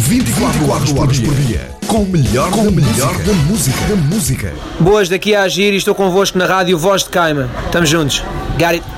24 horas por dia. Com o melhor da música. Boas, daqui a Agir e estou convosco na rádio Voz de Caima. Estamos juntos. Got it.